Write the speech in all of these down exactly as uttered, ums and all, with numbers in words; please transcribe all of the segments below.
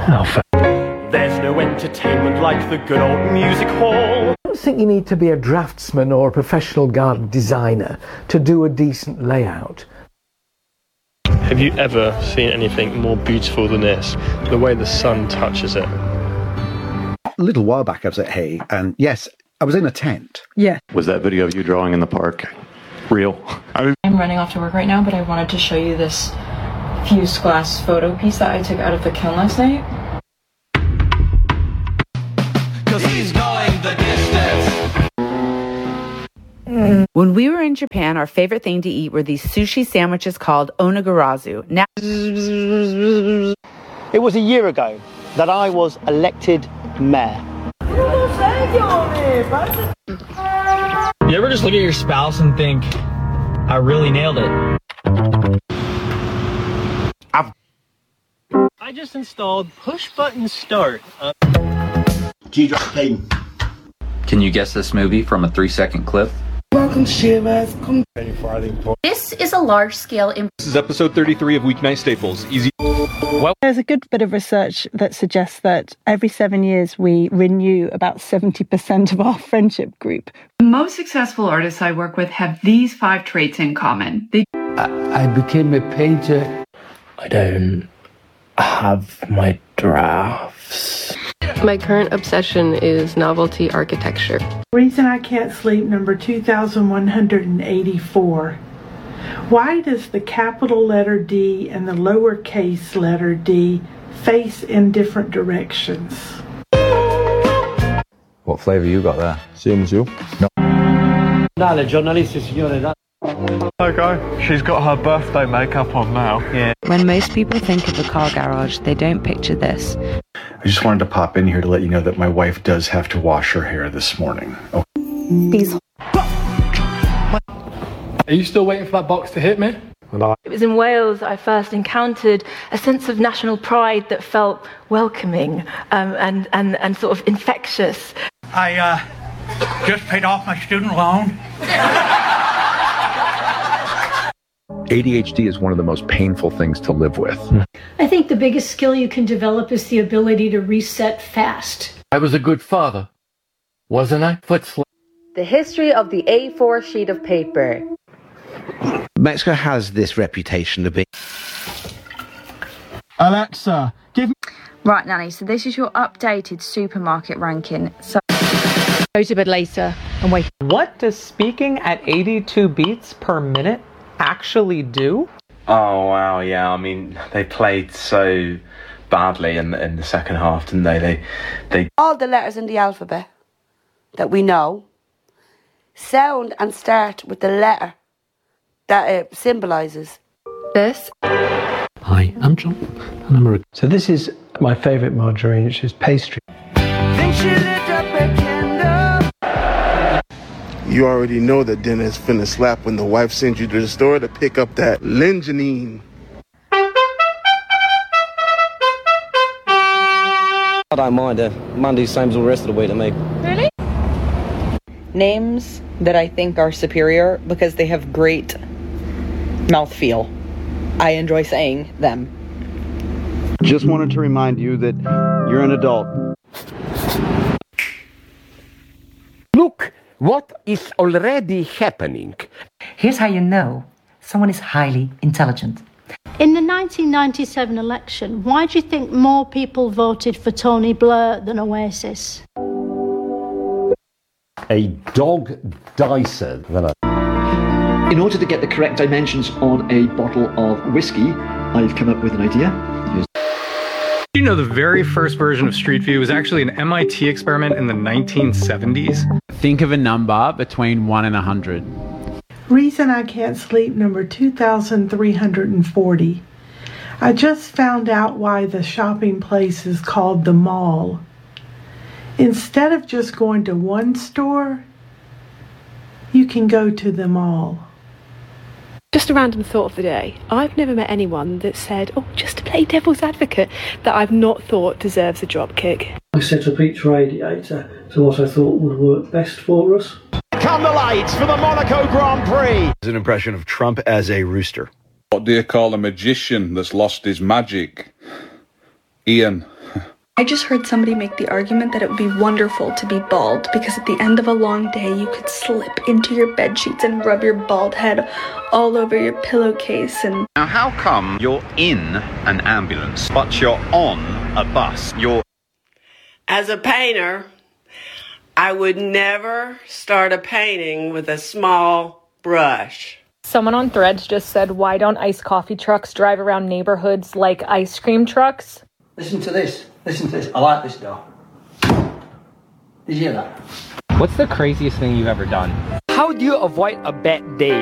Oh, there's no entertainment like the good old music hall. I don't think you need to be a draftsman or a professional garden designer to do a decent layout. Have you ever seen anything more beautiful than this? The way the sun touches it. A little while back I was at Hay, and yes, I was in a tent. Yeah. Was that video of you drawing in the park real? I mean, I'm running off to work right now, but I wanted to show you this fused glass photo piece that I took out of the kiln last night. Cause he's going the distance. When we were in Japan, our favorite thing to eat were these sushi sandwiches called onigarazu. Now, it was a year ago that I was elected mayor. You ever just look at your spouse and think, I really nailed it? I've I just installed push button start. Uh- G-Drop Payne. Can you guess this movie from a three second clip? Welcome, Shivers. Come. This is a large-scale. Imp- this is episode thirty-three of Weeknight Staples. Easy. Well, there's a good bit of research that suggests that every seven years we renew about seventy percent of our friendship group. The most successful artists I work with have these five traits in common. They I, I became a painter. I don't have my drafts. My current obsession is novelty architecture. Reason I can't sleep, number two thousand one hundred eighty-four. Why does the capital letter D and the lowercase letter d face in different directions? What flavour you got there? Same as you. No. Dale, giornalisti, signore, dale. Okay, she's got her birthday makeup on now. Yeah. When most people think of a car garage, they don't picture this. I just wanted to pop in here to let you know that my wife does have to wash her hair this morning. Oh. These. Are you still waiting for that box to hit me? It was in Wales I first encountered a sense of national pride that felt welcoming um, and, and, and sort of infectious. I uh, just paid off my student loan. A D H D is one of the most painful things to live with. I think the biggest skill you can develop is the ability to reset fast. I was a good father, wasn't I? Foot sl- The history of the A four sheet of paper. Mexico has this reputation to be... Alexa, give me... Right, Nanny, so this is your updated supermarket ranking. So go to bed later and wait. What does speaking at eighty-two beats per minute actually do? Oh, wow, yeah. I mean, they played so badly in the, in the second half, didn't they? They, they... All the letters in the alphabet that we know sound and start with the letter that it symbolises. This. Hi, I'm John, and I'm a... So this is my favourite margarine, which is pastry. Then she lit up a candle. You already know that dinner is finna slap when the wife sends you to the store to pick up that lingenine. I don't mind. Uh, Monday's same as the rest of the week to me. Really? Names that I think are superior because they have great mouthfeel. I enjoy saying them. Just wanted to remind you that you're an adult. Look what is already happening. Here's how you know someone is highly intelligent. In the nineteen ninety-seven election, why do you think more people voted for Tony Blair than Oasis? A dog dicer than a... In order to get the correct dimensions on a bottle of whiskey, I've come up with an idea. Here's you know the very first version of Street View was actually an M I T experiment in the nineteen seventies? Think of a number between one and a hundred. Reason I can't sleep, number two thousand three hundred forty. I just found out why the shopping place is called the mall. Instead of just going to one store, you can go to them all. Just a random thought of the day. I've never met anyone that said, oh, just to play devil's advocate, that I've not thought deserves a drop kick. I set up each radiator to what I thought would work best for us. Come the lights for the Monaco Grand Prix. It's an impression of Trump as a rooster. What do you call a magician that's lost his magic? Ian. I just heard somebody make the argument that it would be wonderful to be bald because at the end of a long day you could slip into your bed sheets and rub your bald head all over your pillowcase and... Now how come you're in an ambulance but you're on a bus? You're... As a painter, I would never start a painting with a small brush. Someone on Threads just said, why don't iced coffee trucks drive around neighborhoods like ice cream trucks? Listen to this. Listen to this. I like this though. Did you hear that? What's the craziest thing you've ever done? How do you avoid a bad day?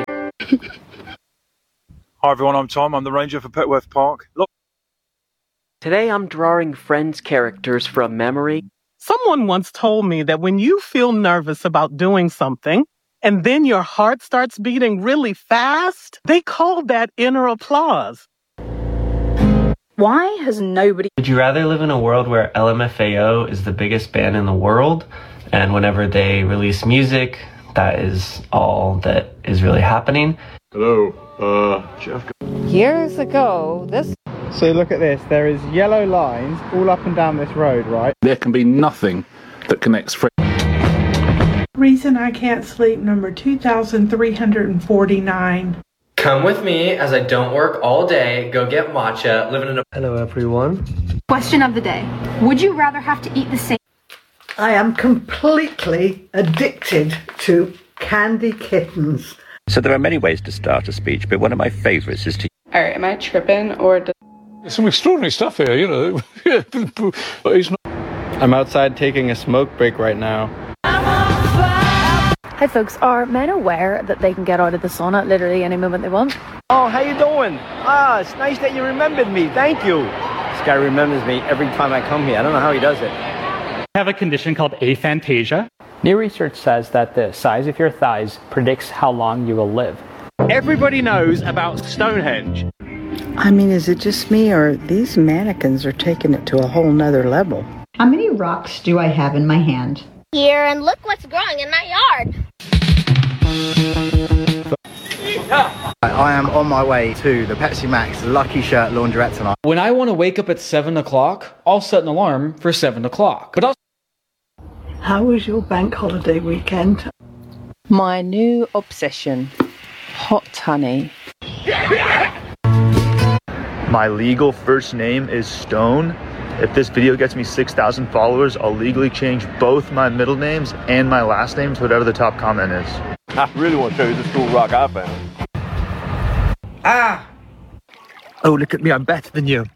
Hi everyone, I'm Tom. I'm the ranger for Petworth Park. Look. Today I'm drawing Friends characters from memory. Someone once told me that when you feel nervous about doing something, and then your heart starts beating really fast, they call that inner applause. Why has nobody... Would you rather live in a world where L M F A O is the biggest band in the world, and whenever they release music, that is all that is really happening? Hello, uh, Jeff. Years ago, this... So look at this, there is yellow lines all up and down this road, right? There can be nothing that connects... Reason I Can't Sleep number two thousand three hundred forty-nine. Come with me as I don't work all day, go get matcha, living in a... Hello everyone. Question of the day. Would you rather have to eat the same... I am completely addicted to candy kittens. So there are many ways to start a speech, but one of my favourites is to... Alright, am I tripping or... Does... There's some extraordinary stuff here, you know. But he's not... I'm outside taking a smoke break right now. Hi folks, are men aware that they can get out of the sauna at literally any moment they want? Oh, how you doing? Ah, it's nice that you remembered me. Thank you. This guy remembers me every time I come here. I don't know how he does it. I have a condition called aphantasia. New research says that the size of your thighs predicts how long you will live. Everybody knows about Stonehenge. I mean, is it just me or these mannequins are taking it to a whole nother level? How many rocks do I have in my hand? Here, and look what's growing in my yard. I am on my way to the Pepsi Max Lucky Shirt laundrette tonight. When I want to wake up at seven o'clock, I'll set an alarm for seven o'clock. But I'll... How was your bank holiday weekend? My new obsession, hot honey. My legal first name is Stone. If this video gets me six thousand followers, I'll legally change both my middle names and my last name to whatever the top comment is. I really want to show you this cool rock I found. Ah! Oh, look at me, I'm better than you.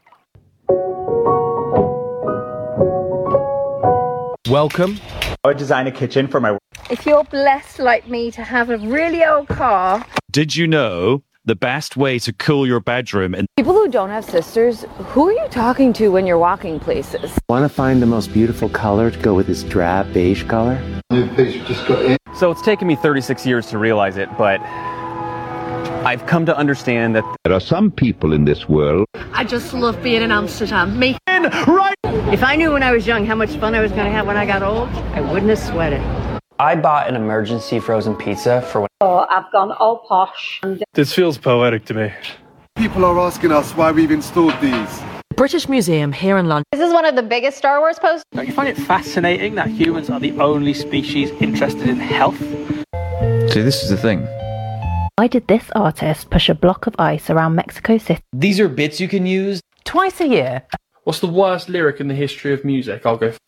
Welcome. I design a kitchen for my... If you're blessed like me to have a really old car... Did you know the best way to cool your bedroom and... People who don't have sisters, who are you talking to when you're walking places? Want to find the most beautiful color to go with this drab beige color? New piece just got in. So it's taken me thirty-six years to realize it, but I've come to understand that there are some people in this world. I just love being in Amsterdam. Me. Right. If I knew when I was young how much fun I was going to have when I got old, I wouldn't have sweated. I bought an emergency frozen pizza for when... Oh, I've gone all posh. This feels poetic to me. People are asking us why we've installed these. British Museum here in London. This is one of the biggest Star Wars posters. Don't you find it fascinating that humans are the only species interested in health? See, this is the thing. Why did this artist push a block of ice around Mexico City? These are bits you can use twice a year. What's the worst lyric in the history of music? I'll go.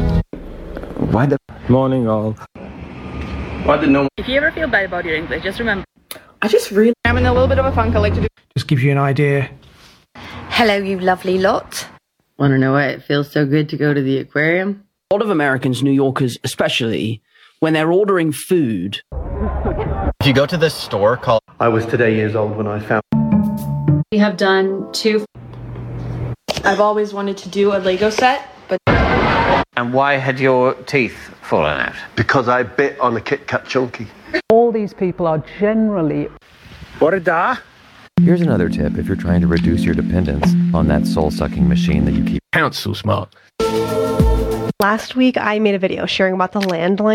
Why the morning all? Why the no? If you ever feel bad about your English, just remember. I just really... I'm in a little bit of a funk. I like to do... Just gives you an idea. Hello, you lovely lot. Want to know why it feels so good to go to the aquarium? A lot of Americans, New Yorkers especially, when they're ordering food. If you go to this store called... I was today years old when I found... We have done two... I've always wanted to do a Lego set, but... And why had your teeth fallen out? Because I bit on a Kit Kat Chunky. All these people are generally... What a da? Here's another tip if you're trying to reduce your dependence on that soul-sucking machine that you keep. Council smart. Last week, I made a video sharing about the landline.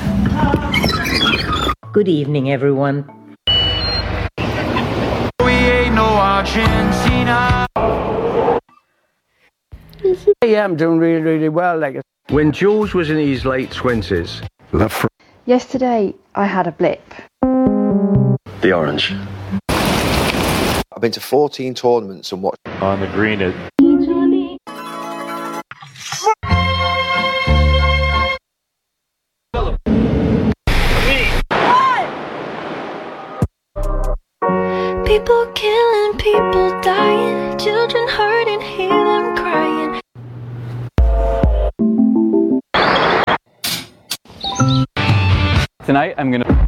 Good evening, everyone. We no Argentina. Yeah, I'm doing really, really well. Like when George was in his late twenties. Yesterday, I had a blip. The orange. I've been to fourteen tournaments and watched. On the green it. People killing, people dying, children hurting, hear them crying. Tonight, I'm gonna.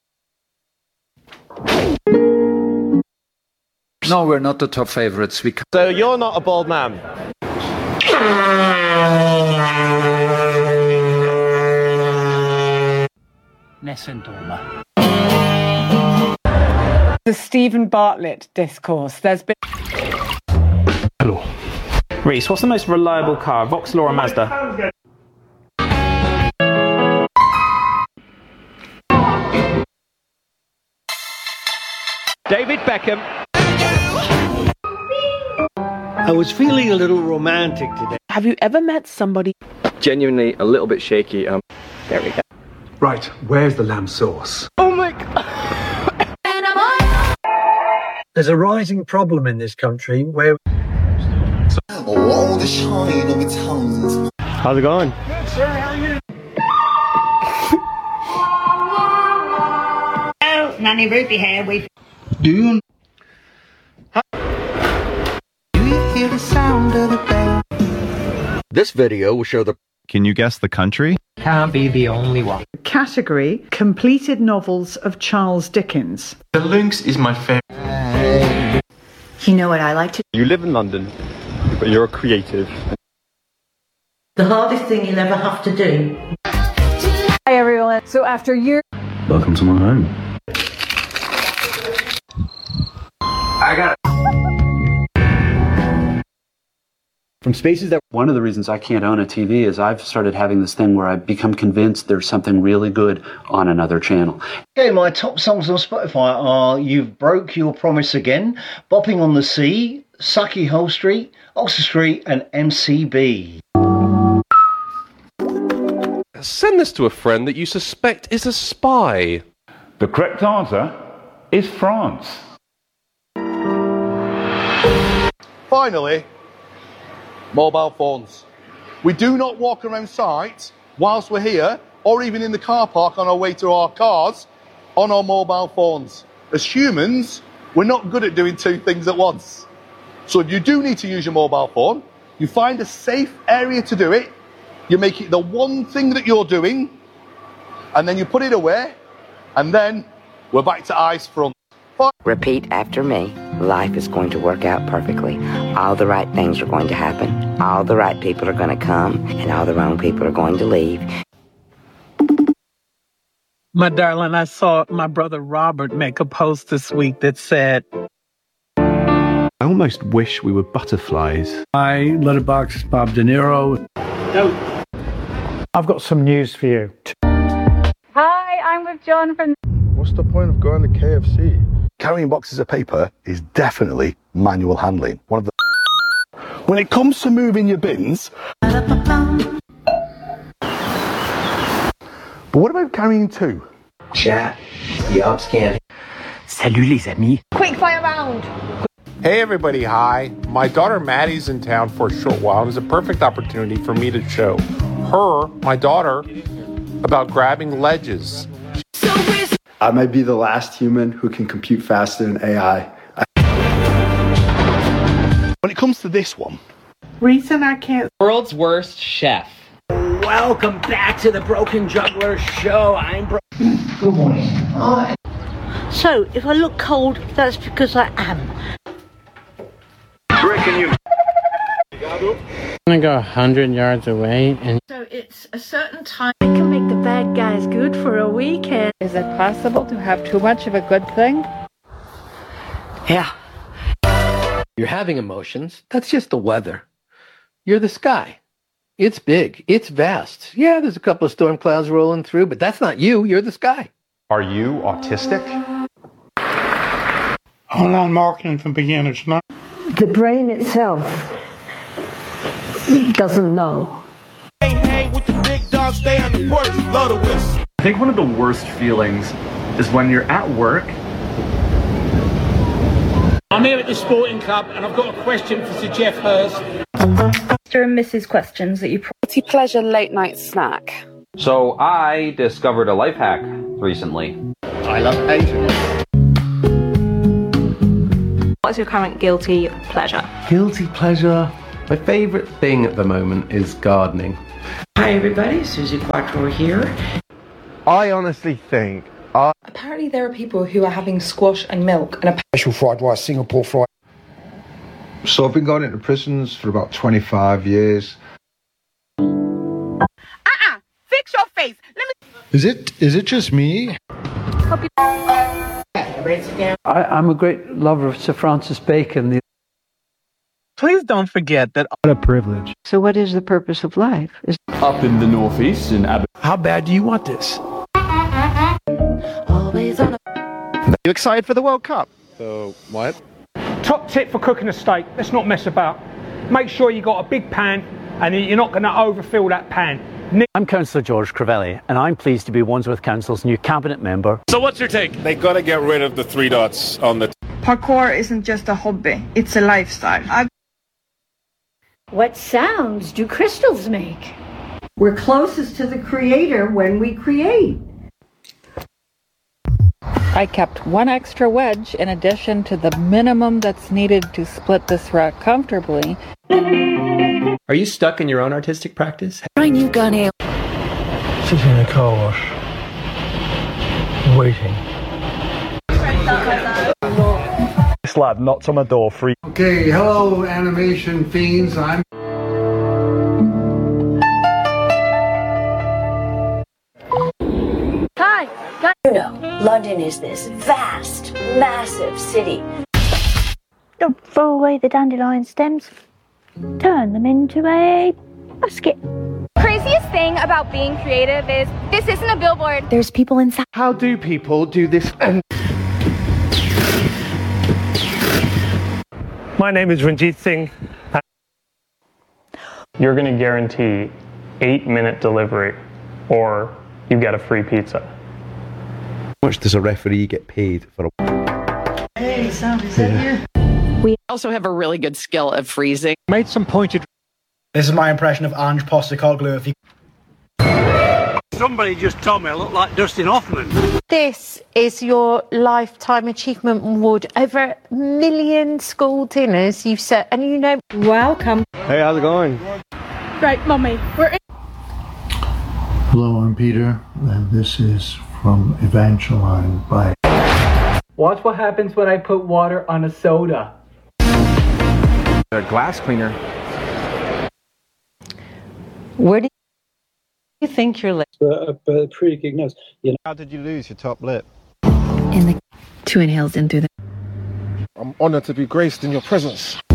No, we're not the top favorites. We. So you're not a bald man. Nessendorma. The Stephen Bartlett discourse. There's been. Hello. Reese, what's the most reliable car, Vauxhall or a Mazda? David Beckham. I was feeling a little romantic today. Have you ever met somebody? Genuinely a little bit shaky. Um, there we go. Right, where's the lamb sauce? Oh my god. There's a rising problem in this country where... How's it going? Good, sir. How are you? Oh, Nanny Ruby here. We. Do you... Do you hear the sound of the bell? This video will show the... Can you guess the country? Can't be the only one. Category: completed novels of Charles Dickens. The Lynx is my favorite. You know what I like to... You live in London, but you're a creative. The hardest thing you'll ever have to do. Hi everyone. So after years. Welcome to my home. I got From spaces that... One of the reasons I can't own a T V is I've started having this thing where I become convinced there's something really good on another channel. Okay, my top songs on Spotify are You've Broke Your Promise Again, Bopping on the Sea, Sucky Hole Street, Oxford Street, and M C B. Send this to a friend that you suspect is a spy. The correct answer is France. Finally, mobile phones. We do not walk around sites whilst we're here, or even in the car park on our way to our cars, on our mobile phones. As humans, we're not good at doing two things at once. So if you do need to use your mobile phone, you find a safe area to do it, you make it the one thing that you're doing, and then you put it away, and then we're back to ice front. Repeat after me. Life is going to work out perfectly. All the right things are going to happen. All the right people are going to come, and all the wrong people are going to leave. My darling, I saw my brother Robert make a post this week that said, I almost wish we were butterflies. I letterbox Bob De Niro. No. I've got some news for you. Hi, I'm with John from. What's the point of going to K F C? Carrying boxes of paper is definitely manual handling. One of the... When it comes to moving your bins... But what about carrying two? Chat. Yup, scan. Salut les amis. Quick fire round. Hey everybody, hi. My daughter Maddie's in town for a short while. It was a perfect opportunity for me to show her, my daughter, about grabbing ledges. I might be the last human who can compute faster than A I. I... When it comes to this one... Reason I can't... World's worst chef. Welcome back to the Broken Juggler Show. I'm Bro... Good morning. Hi. So, if I look cold, that's because I am. Reckon you... I'm gonna go a hundred yards away and... So it's a certain time... I can make the bad guys good for a weekend. Is it possible to have too much of a good thing? Yeah. You're having emotions. That's just the weather. You're the sky. It's big. It's vast. Yeah, there's a couple of storm clouds rolling through, but that's not you. You're the sky. Are you autistic? Online marketing for beginners, no? The brain itself doesn't know. Hey, hey, with the big dog, stay on the porch, blow the whistle. I think one of the worst feelings is when you're at work. I'm here at the sporting club and I've got a question for Sir Geoff Hurst. Mister and Missus Questions that you Guilty pleasure late night snack. So I discovered a life hack recently. I love Asian. What's your current guilty pleasure? Guilty pleasure. My favourite thing at the moment is gardening. Hi everybody, Susie Quattro here. I honestly think I... Apparently there are people who are having squash and milk and a special fried rice, Singapore fried. So I've been going into prisons for about twenty-five years. Uh-uh! Fix your face! Let me... Is it, is it just me? I, I'm a great lover of Sir Francis Bacon. The Please don't forget that. What a privilege. So what is the purpose of life? Is Up in the northeast in Abbott. How bad do you want this? always on a... You excited for the World Cup? So, what? Top tip for cooking a steak, let's not mess about. Make sure you got a big pan and you're not going to overfill that pan. I'm Councillor George Crivelli, and I'm pleased to be Wandsworth Council's new cabinet member. So what's your take? They got to get rid of the three dots on the... Parkour isn't just a hobby, it's a lifestyle. I've... What sounds do crystals make? We're closest to the creator when we create. I kept one extra wedge in addition to the minimum that's needed to split this rack comfortably. Are you stuck in your own artistic practice? Try new gun ale. Sitting in a car wash. Waiting. This lad knocked on my door free. Okay, hello animation fiends. I'm... Hi, guys. You know, London is this vast, massive city. Don't throw away the dandelion stems. Turn them into a basket. Craziest thing about being creative is this isn't a billboard. There's people inside. How do people do this? And My name is Ranjit Singh. You're going to guarantee eight minute delivery or you get a free pizza. How much does a referee get paid for a... Hey, Sam, is that yeah. you? We also have a really good skill at freezing. Made some pointed... This is my impression of Ange Postecoglou. If you... Somebody just told me I look like Dustin Hoffman. This is your Lifetime Achievement Award. Over a million school dinners you've set, and you know... Welcome. Hey, how's it going? Right, Mummy, we're in... Hello, I'm Peter, and this is from Evangeline by... Watch what happens when I put water on a soda. A glass cleaner. Where do you think you're lip? A, a pretty good nose. You know. How did you lose your top lip? In the two inhales into the... I'm honoured to be graced in your presence.